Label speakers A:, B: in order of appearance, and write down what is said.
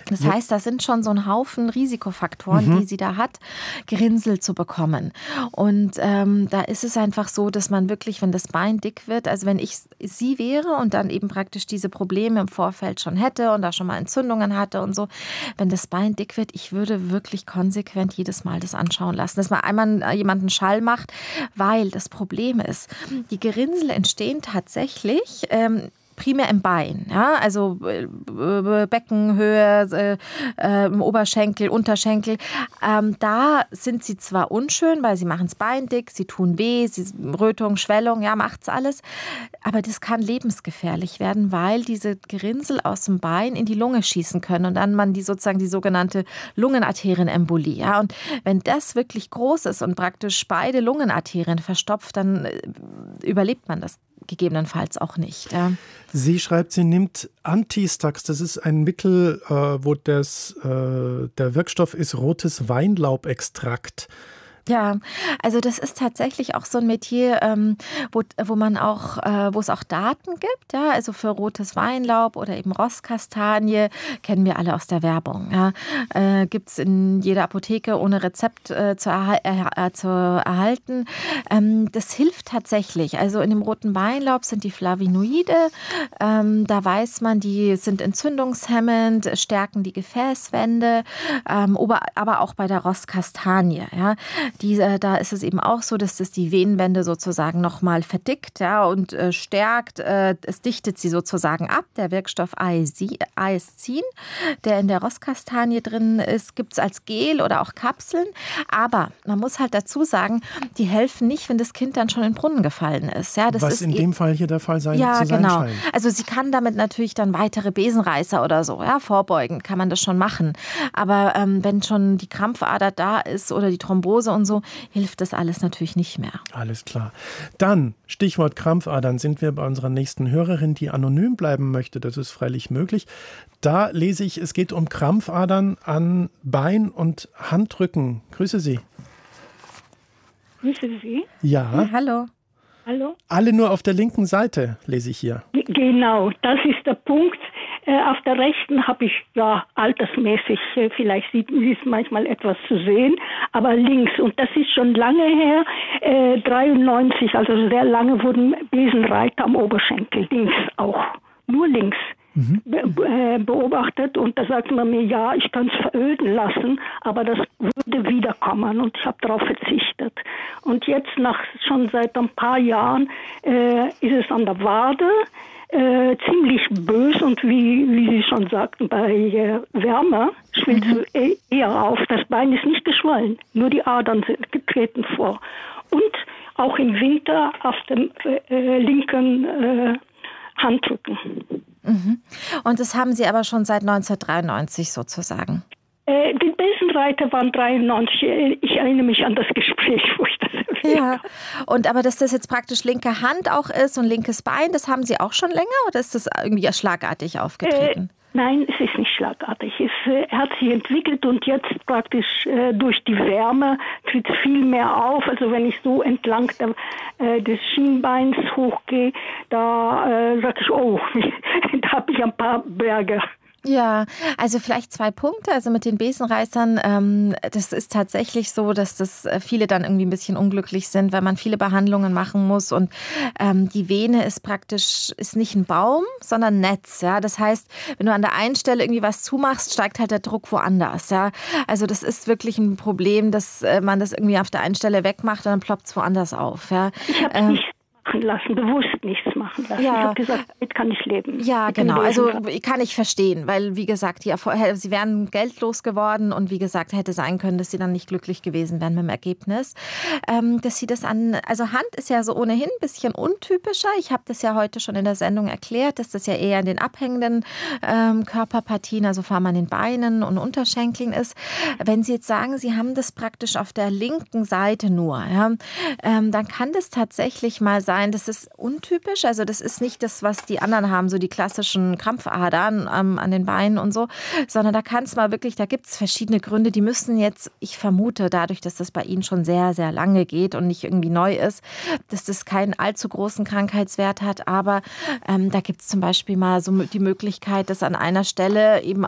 A: Das heißt, da sind schon so ein Haufen Risikofaktoren, die sie da hat, Gerinnsel zu bekommen. Und da ist es einfach so, dass man wirklich, wenn das Bein dick wird, also wenn ich sie wäre und dann eben praktisch diese Probleme im Vorfeld schon hätte und da schon mal Entzündungen hatte und so, wenn das Bein dick wird, ich würde wirklich konsequent jedes Mal das anschauen lassen, dass man einmal jemanden Schall macht, weil das Problem ist, die Gerinnsel entstehen tatsächlich primär im Bein, ja, also Beckenhöhe, Oberschenkel, Unterschenkel. Da sind sie zwar unschön, weil sie machen das Bein dick, sie tun weh, Rötung, Schwellung, ja, macht's alles. Aber das kann lebensgefährlich werden, weil diese Gerinnsel aus dem Bein in die Lunge schießen können und dann man die sogenannte Lungenarterienembolie. Ja, und wenn das wirklich groß ist und praktisch beide Lungenarterien verstopft, dann überlebt man das gegebenenfalls auch nicht. Ja.
B: Sie schreibt, sie nimmt Antistax. Das ist ein Mittel, wo der Wirkstoff ist rotes Weinlaubextrakt.
A: Ja, also das ist tatsächlich auch so ein Metier, wo es auch Daten gibt, ja, also für rotes Weinlaub oder eben Rosskastanie, kennen wir alle aus der Werbung. Ja. Gibt es in jeder Apotheke ohne Rezept zu erhalten. Das hilft tatsächlich. Also in dem roten Weinlaub sind die Flavonoide, da weiß man, die sind entzündungshemmend, stärken die Gefäßwände, aber auch bei der Rosskastanie, ja. Da ist es eben auch so, dass das die Venenwände sozusagen nochmal verdickt, ja, und stärkt. Es dichtet sie sozusagen ab. Der Wirkstoff Aescin, der in der Rosskastanie drin ist, gibt es als Gel oder auch Kapseln. Aber man muss halt dazu sagen, die helfen nicht, wenn das Kind dann schon in den Brunnen gefallen ist. Ja, das
B: was
A: ist
B: in dem Fall hier der Fall sein
A: ja,
B: zu sein
A: genau.
B: scheint.
A: Also sie kann damit natürlich dann weitere Besenreißer oder so, ja, vorbeugend kann man das schon machen. Aber wenn schon die Krampfader da ist oder die Thrombose und so, hilft das alles natürlich nicht mehr.
B: Alles klar. Dann, Stichwort Krampfadern, sind wir bei unserer nächsten Hörerin, die anonym bleiben möchte. Das ist freilich möglich. Da lese ich, es geht um Krampfadern an Bein- und Handrücken. Grüße Sie.
C: Grüße Sie.
B: Ja.
A: Hallo.
C: Hallo.
B: Alle nur auf der linken Seite, lese ich hier.
C: Genau, das ist der Punkt. Auf der rechten habe ich ja altersmäßig, vielleicht ist manchmal etwas zu sehen, aber links, und das ist schon lange her, 93, also sehr lange wurden Besenreiter am Oberschenkel, links auch, nur links. Beobachtet und da sagt man mir, ja, ich kann es veröden lassen, aber das würde wiederkommen und ich habe darauf verzichtet. Und jetzt schon seit ein paar Jahren ist es an der Wade, ziemlich bös und wie Sie schon sagten, bei Wärme schwillt es eher auf. Das Bein ist nicht geschwollen, nur die Adern sind getreten vor. Und auch im Winter auf dem linken Handrücken.
A: Und das haben Sie aber schon seit 1993 sozusagen?
C: Die Besenreiter waren 93. Ich erinnere mich an das Gespräch, wo ich das erwähnt habe.
A: Ja, aber dass das jetzt praktisch linke Hand auch ist und linkes Bein, das haben Sie auch schon länger oder ist das irgendwie schlagartig aufgetreten?
C: Nein, es ist nicht schlagartig. Es hat sich entwickelt und jetzt praktisch durch die Wärme tritt es viel mehr auf. Also wenn ich so entlang des Schienbeins hochgehe, da sage ich, oh, da habe ich ein paar Berge.
A: Ja, also vielleicht 2 Punkte. Also mit den Besenreißern, das ist tatsächlich so, dass das viele dann irgendwie ein bisschen unglücklich sind, weil man viele Behandlungen machen muss und die Vene ist nicht ein Baum, sondern ein Netz. Ja? Das heißt, wenn du an der einen Stelle irgendwie was zumachst, steigt halt der Druck woanders. Ja? Also das ist wirklich ein Problem, dass man das irgendwie auf der einen Stelle wegmacht und dann ploppt es woanders auf. Ja?
C: Ich habe nichts machen lassen, bewusst nichts machen lassen. Ja. Ich habe gesagt, damit kann ich leben.
A: Ja, genau. Also kann ich verstehen, weil wie gesagt, sie wären geldlos geworden und wie gesagt, hätte sein können, dass sie dann nicht glücklich gewesen wären mit dem Ergebnis. Dass sie das also Hand ist ja so ohnehin ein bisschen untypischer. Ich habe das ja heute schon in der Sendung erklärt, dass das ja eher in den abhängenden Körperpartien, also vor allem an den Beinen und Unterschenkeln ist. Wenn Sie jetzt sagen, Sie haben das praktisch auf der linken Seite nur, ja, dann kann das tatsächlich mal sein, das ist untypisch, also das ist nicht das, was die anderen haben, so die klassischen Krampfadern an den Beinen und so, sondern da gibt es verschiedene Gründe, die müssen jetzt, ich vermute, dadurch, dass das bei Ihnen schon sehr, sehr lange geht und nicht irgendwie neu ist, dass das keinen allzu großen Krankheitswert hat, aber da gibt es zum Beispiel mal so die Möglichkeit, dass an einer Stelle eben